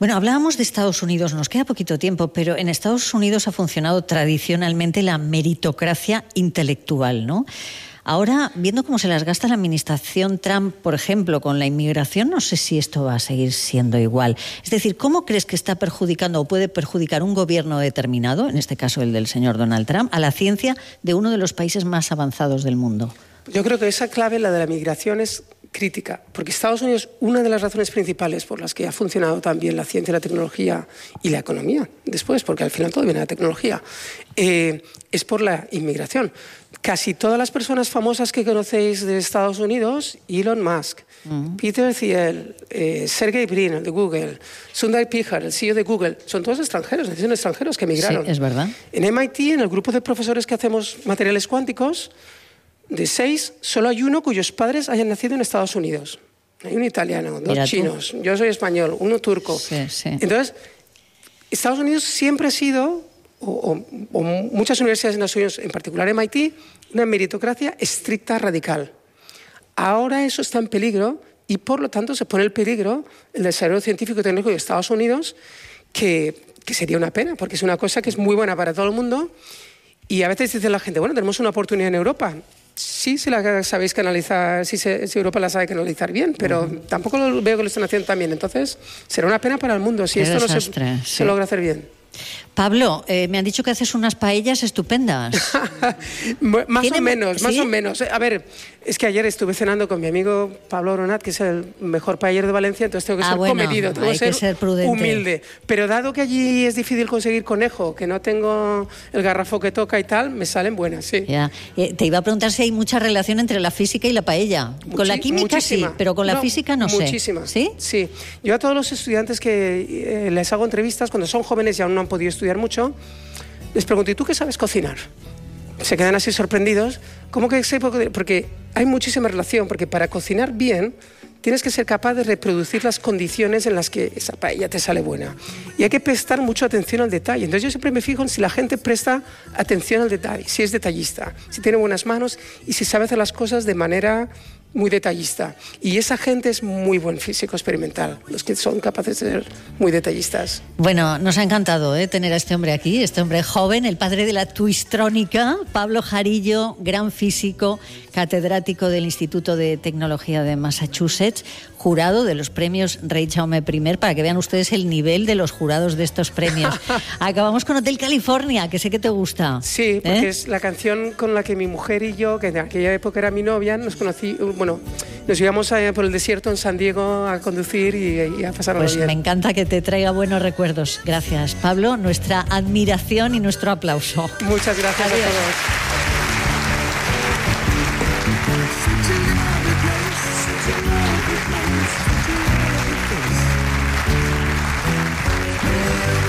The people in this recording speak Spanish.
Bueno, hablábamos de Estados Unidos, nos queda poquito tiempo, pero en Estados Unidos ha funcionado tradicionalmente la meritocracia intelectual, ¿no? Ahora, viendo cómo se las gasta la administración Trump, por ejemplo, con la inmigración, no sé si esto va a seguir siendo igual. Es decir, ¿cómo crees que está perjudicando o puede perjudicar un gobierno determinado, en este caso el del señor Donald Trump, a la ciencia de uno de los países más avanzados del mundo? Yo creo que esa clave, la de la migración, es crítica, porque Estados Unidos, una de las razones principales por las que ha funcionado también la ciencia, la tecnología y la economía después, porque al final todo viene de la tecnología, es por la inmigración. Casi todas las personas famosas que conocéis de Estados Unidos, Elon Musk, Peter Thiel, Sergey Brin, el de Google, Sundar Pichai, el CEO de Google, son todos extranjeros, son extranjeros que emigraron. Sí, es verdad. En MIT, en el grupo de profesores que hacemos materiales cuánticos, de 6, solo hay uno cuyos padres hayan nacido en Estados Unidos. Hay un italiano, dos chinos, yo soy español, uno turco. Sí, sí. Entonces, Estados Unidos siempre ha sido, o muchas universidades en Estados Unidos, en particular MIT, una meritocracia estricta, radical. Ahora eso está en peligro y, por lo tanto, se pone en peligro el desarrollo científico y tecnológico de Estados Unidos, que sería una pena, porque es una cosa que es muy buena para todo el mundo. Y a veces dice la gente, bueno, tenemos una oportunidad en Europa. Sí, si la sabéis canalizar, si Europa la sabe canalizar bien, pero tampoco veo que lo estén haciendo tan bien. Entonces, será una pena para el mundo si esto no se logra hacer bien. Pablo, me han dicho que haces unas paellas estupendas. Más o menos. A ver, es que ayer estuve cenando con mi amigo Pablo Oronat, que es el mejor paellero de Valencia, entonces tengo que ser comedido, tengo que ser prudente, humilde. Pero dado que allí es difícil conseguir conejo, que no tengo el garrafo que toca y tal, me salen buenas, sí. Ya. Te iba a preguntar si hay mucha relación entre la física y la paella. Con la química muchísima. Sí, pero con la física no sé. Muchísima. ¿Sí? Sí. Yo a todos los estudiantes que les hago entrevistas, cuando son jóvenes y aún no han podido estudiar mucho, les pregunto, ¿y tú qué sabes cocinar? Se quedan así sorprendidos. ¿Cómo que sé? Porque hay muchísima relación, porque para cocinar bien tienes que ser capaz de reproducir las condiciones en las que esa paella te sale buena. Y hay que prestar mucha atención al detalle. Entonces yo siempre me fijo en si la gente presta atención al detalle, si es detallista, si tiene buenas manos y si sabe hacer las cosas de manera muy detallista. Y esa gente es muy buen físico experimental, los que son capaces de ser muy detallistas. Bueno, nos ha encantado tener a este hombre aquí, este hombre joven, el padre de la twistrónica, Pablo Jarillo, gran físico, catedrático del Instituto de Tecnología de Massachusetts, jurado de los premios Rey Jaume I, para que vean ustedes el nivel de los jurados de estos premios. Acabamos con Hotel California, que sé que te gusta. Sí, porque es la canción con la que mi mujer y yo, que en aquella época era mi novia, nos íbamos por el desierto en San Diego a conducir y a pasarlo bien. Pues me encanta que te traiga buenos recuerdos. Gracias, Pablo. Nuestra admiración y nuestro aplauso. Muchas gracias. Adiós. A todos.